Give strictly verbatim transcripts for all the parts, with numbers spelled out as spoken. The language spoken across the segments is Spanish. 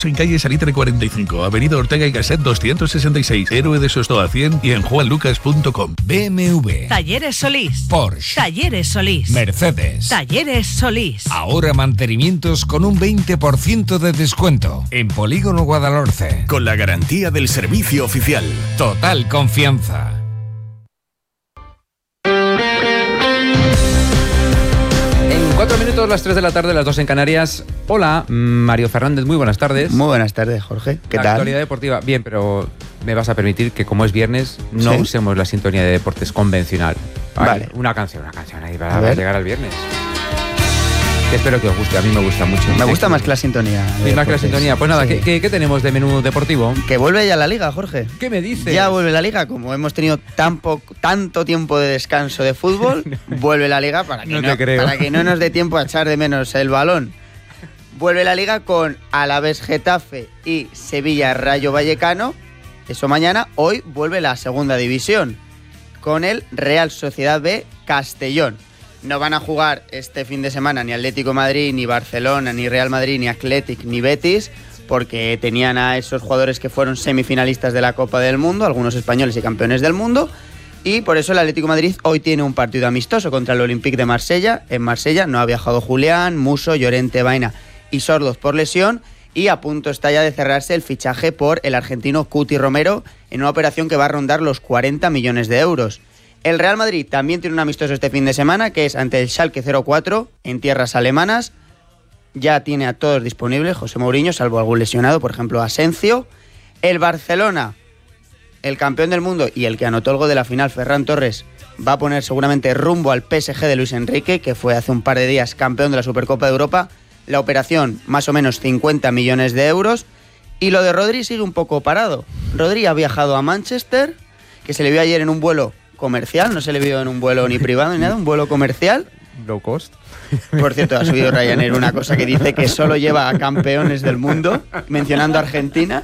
En calle Salitre cuarenta y cinco, avenida Ortega y Gasset doscientos sesenta y seis, Héroe de Sostoa cien y en juan lucas punto com. B M W. Talleres Solís. Porsche. Talleres Solís. Mercedes. Talleres Solís. Ahora mantenimientos con un veinte por ciento de descuento. En Polígono Guadalhorce. Con la garantía del servicio oficial. Total confianza. Cuatro minutos, las tres de la tarde, las dos en Canarias. Hola, Mario Fernández, muy buenas tardes. Muy buenas tardes, Jorge. ¿Qué la tal? Actualidad deportiva, bien, pero me vas a permitir que como es viernes, no ¿Sí? usemos la sintonía de deportes convencional. Ay, vale. Una canción, una canción ahí para, para llegar al viernes. Que espero que os guste, a mí me gusta mucho. Me gusta más que la sintonía. Sí, más que la sintonía. Pues nada, sí. ¿qué, qué, ¿qué tenemos de menú deportivo? Que vuelve ya la Liga, Jorge. ¿Qué me dices? Ya vuelve la Liga, como hemos tenido tan poco, tanto tiempo de descanso de fútbol, vuelve la Liga para que No no, te creo. para que no nos dé tiempo a echar de menos el balón. Vuelve la Liga con Alavés Getafe y Sevilla Rayo Vallecano. Eso mañana. Hoy vuelve la segunda división con el Real Sociedad B Castellón. No van a jugar este fin de semana ni Atlético de Madrid, ni Barcelona, ni Real Madrid, ni Athletic, ni Betis, porque tenían a esos jugadores que fueron semifinalistas de la Copa del Mundo, algunos españoles y campeones del mundo, y por eso el Atlético de Madrid hoy tiene un partido amistoso contra el Olympique de Marsella. En Marsella no ha viajado Julián, Muso, Llorente, Baena y Sordoz por lesión, y a punto está ya de cerrarse el fichaje por el argentino Cuti Romero en una operación que va a rondar los cuarenta millones de euros. El Real Madrid también tiene un amistoso este fin de semana, que es ante el Schalke cero cuatro en tierras alemanas. Ya tiene a todos disponibles José Mourinho, salvo algún lesionado, por ejemplo Asensio. El Barcelona, el campeón del mundo y el que anotó el gol de la final, Ferran Torres, va a poner seguramente rumbo al P S G de Luis Enrique, que fue hace un par de días campeón de la Supercopa de Europa. La operación, más o menos cincuenta millones de euros. Y lo de Rodri sigue un poco parado. Rodri ha viajado a Manchester, que se le vio ayer en un vuelo comercial, no se le vio en un vuelo ni privado ni nada, un vuelo comercial. Low cost. Por cierto, ha subido Ryanair una cosa que dice que solo lleva a campeones del mundo, mencionando a Argentina.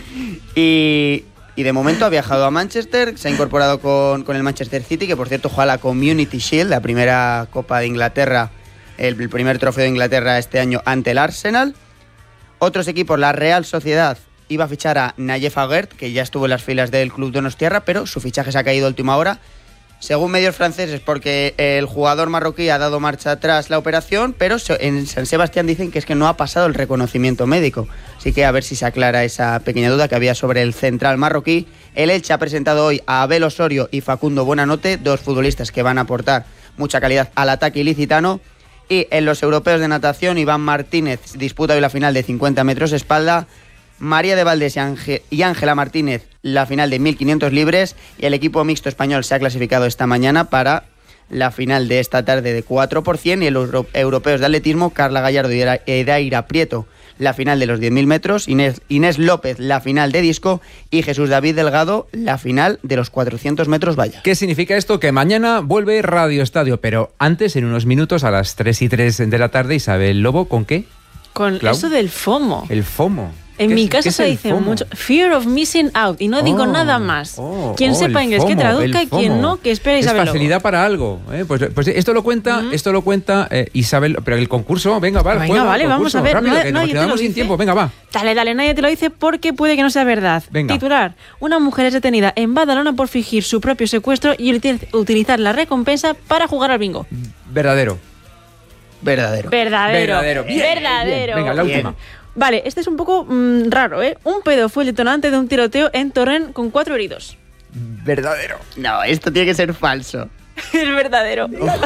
Y, y de momento ha viajado a Manchester, se ha incorporado con, con el Manchester City, que por cierto juega la Community Shield, la primera Copa de Inglaterra, el, el primer trofeo de Inglaterra este año ante el Arsenal. Otros equipos, la Real Sociedad iba a fichar a Nayef Aguerd, que ya estuvo en las filas del club donostiarra, pero su fichaje se ha caído a última hora, según medios franceses, porque el jugador marroquí ha dado marcha atrás la operación, pero en San Sebastián dicen que es que no ha pasado el reconocimiento médico. Así que a ver si se aclara esa pequeña duda que había sobre el central marroquí. El Elche ha presentado hoy a Abel Osorio y Facundo Buenanote, dos futbolistas que van a aportar mucha calidad al ataque ilicitano. Y en los europeos de natación, Iván Martínez disputa hoy la final de cincuenta metros espalda, María de Valdés y Ángela Martínez la final de mil quinientos libres, y el equipo mixto español se ha clasificado esta mañana para la final de esta tarde de cuatro por cien, y en los europeos de atletismo, Carla Gallardo y Edaira Prieto la final de los diez mil metros, Inés, Inés López la final de disco y Jesús David Delgado la final de los cuatrocientos metros valla. ¿Qué significa esto? Que mañana vuelve Radio Estadio, pero antes, en unos minutos, a las tres y tres de la tarde, Isabel Lobo, ¿con qué? Con Clau. Eso del FOMO. El FOMO. En mi es, casa se dice FOMO? mucho Fear of Missing Out, y no oh, digo nada más. Oh, quien oh, sepa inglés que traduzca, y quien no, que espere Isabel Es facilidad Lobo. para algo. ¿eh? Pues, pues esto lo cuenta, uh-huh. esto lo cuenta eh, Isabel, pero el concurso, venga, va, venga, juego, vale, concurso, vamos a ver. Rápido, No, que nadie nos te quedamos lo sin dice. tiempo, venga, va. Dale, dale, nadie te lo dice porque puede que no sea verdad. Venga. Titular: una mujer es detenida en Badalona por fingir su propio secuestro y utilizar la recompensa para jugar al bingo. Verdadero. Verdadero. Verdadero. Verdadero. Bien, Verdadero. bien. Venga, la Bien. última. Vale, este es un poco mmm, raro, ¿eh? Un pedo fue el detonante de un tiroteo en Torrent con cuatro heridos. Verdadero. No, esto tiene que ser falso. Es verdadero.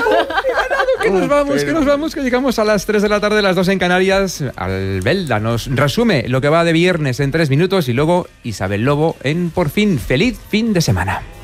Que nos vamos, que nos vamos, que llegamos a las tres de la tarde, las dos en Canarias. Albelda nos resume lo que va de viernes en tres minutos y luego Isabel Lobo en Por fin. Feliz fin de semana.